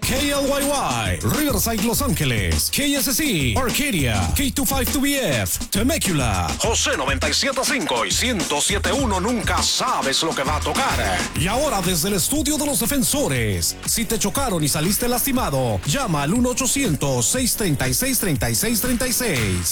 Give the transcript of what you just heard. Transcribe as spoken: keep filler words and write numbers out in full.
K L Y Y, Riverside, Los Ángeles, K S C, Arcadia, K veinticinco dos B F, Temecula, José noventa y siete punto cinco y ciento siete punto uno. Nunca sabes lo que va a tocar. Y ahora desde el estudio de los defensores, si te chocaron y saliste lastimado, llama al uno ochocientos, seiscientos treinta y seis, treinta y seis treinta y seis.